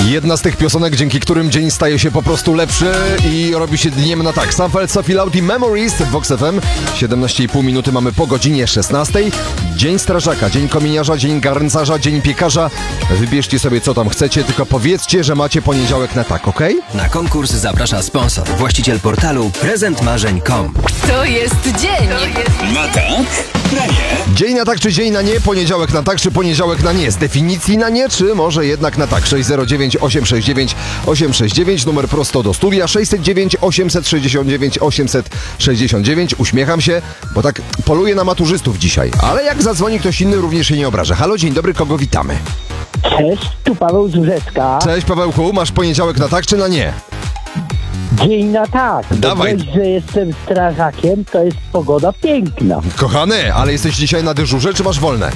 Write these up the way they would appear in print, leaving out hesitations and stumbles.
Jedna z tych piosenek, dzięki którym dzień staje się po prostu lepszy i robi się dniem na tak. Sam Feld, Sophie Loud i Memories w Vox FM. 17,5 minuty mamy po godzinie 16. Dzień strażaka, dzień kominiarza, dzień garncarza, dzień piekarza. Wybierzcie sobie co tam chcecie, tylko powiedzcie, że macie poniedziałek na tak, okej? Na konkurs zaprasza sponsor, właściciel portalu prezentmarzeń.com. To jest dzień. Na tak? Na nie? Dzień na tak czy dzień na nie, poniedziałek na tak czy poniedziałek na nie. Z definicji na nie, czy może jednak na tak. 609 869 869, numer prosto do studia. 609 869 869. Uśmiecham się, bo tak poluję na maturzystów dzisiaj. Ale jak zadzwoni ktoś inny, również się nie obraża. Halo, dzień dobry, kogo witamy? Cześć, tu Paweł z Rzeczka. Cześć Pawełku, masz poniedziałek na tak czy na nie? Dzień na tak. Dawaj. Dość, że jestem strażakiem, to jest pogoda piękna. Kochany, ale jesteś dzisiaj na dyżurze, czy masz wolne?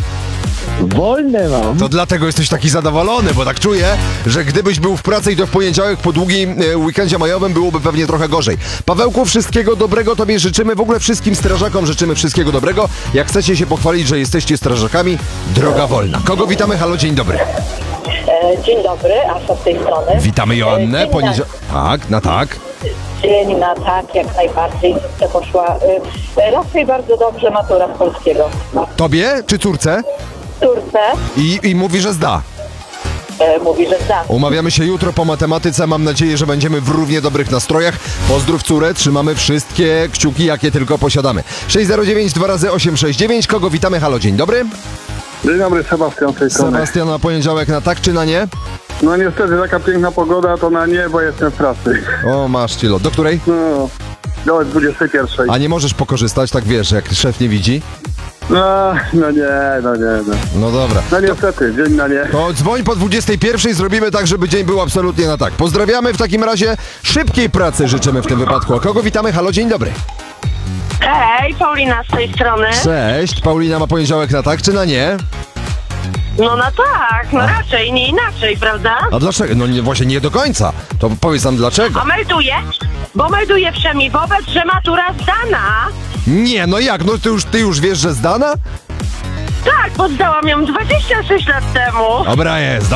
Wolne mam. To dlatego jesteś taki zadowolony, bo tak czuję, że gdybyś był w pracy i to w poniedziałek po długim weekendzie majowym byłoby pewnie trochę gorzej. Pawełku, wszystkiego dobrego Tobie życzymy, w ogóle wszystkim strażakom życzymy wszystkiego dobrego. Jak chcecie się pochwalić, że jesteście strażakami, droga wolna. Kogo witamy? Halo, dzień dobry. Dzień dobry, Asia z tej strony. Witamy Joannę. Tak, na tak. Dzień na tak, jak najbardziej. To poszła raczej bardzo dobrze matura z polskiego. Tobie czy córce? Córce I mówi, że zda. mówi, że zda. Umawiamy się jutro po matematyce. Mam nadzieję, że będziemy w równie dobrych nastrojach. Pozdrów córę, trzymamy wszystkie kciuki, jakie tylko posiadamy. 609 2 razy 869. Kogo witamy? Halo, dzień dobry. Dzień dobry, Sebastian z tej strony. Sebastian, na poniedziałek na tak czy na nie? No niestety taka piękna pogoda to na nie, bo jestem w pracy. O, masz cię lot. Do której? No, do 21. A nie możesz pokorzystać, tak wiesz, jak szef nie widzi? No nie. No dobra. No niestety, dzień na nie. To dzwoń po 21, zrobimy tak, żeby dzień był absolutnie na tak. Pozdrawiamy w takim razie, szybkiej pracy życzymy w tym wypadku. A kogo witamy? Halo, dzień dobry. Hej, Paulina z tej strony. Cześć, Paulina ma poniedziałek na tak czy na nie? No tak, no raczej, nie inaczej, prawda? A dlaczego? No nie, właśnie nie do końca. To powiedz nam dlaczego. A melduję, bo melduję wszemi wobec, że matura zdana. Nie, no jak? No ty już wiesz, że zdana? Tak, bo zdałam ją 26 lat temu. Dobra jest.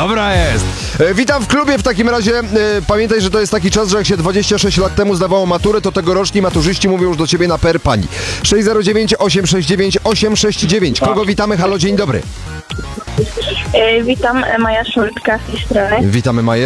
Witam w klubie w takim razie. Pamiętaj, że to jest taki czas, że jak się 26 lat temu zdawało maturę, to tegoroczni maturzyści mówią już do ciebie na per pani. 609 869 869. Kogo witamy? Halo, dzień dobry. Witam, Maja Szultka z tej strony. Witamy Maję.